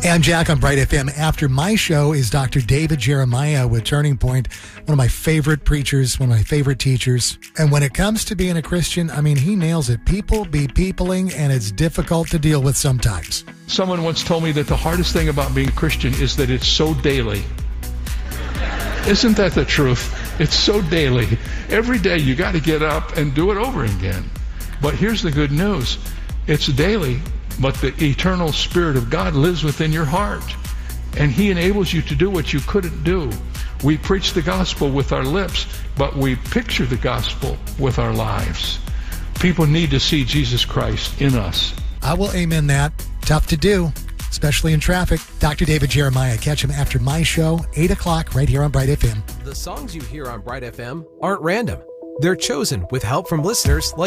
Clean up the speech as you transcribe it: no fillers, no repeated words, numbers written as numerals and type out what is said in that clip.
I'm Jack on Bright FM. After my show is Dr. David Jeremiah with Turning Point, one of my favorite preachers, one of my favorite teachers. And when it comes to being a Christian, I mean, he nails it. People be peopling, and it's difficult to deal with sometimes. Someone once told me that the hardest thing about being a Christian is that it's so daily. Isn't that the truth? It's so daily. Every day you got to get up and do it over again. But here's the good news. It's daily, but the eternal Spirit of God lives within your heart. And He enables you to do what you couldn't do. We preach the gospel with our lips, but we picture the gospel with our lives. People need to see Jesus Christ in us. I will amen that. Tough to do, especially in traffic. Dr. David Jeremiah. Catch him after my show, 8 o'clock, right here on Bright FM. The songs you hear on Bright FM aren't random. They're chosen with help from listeners like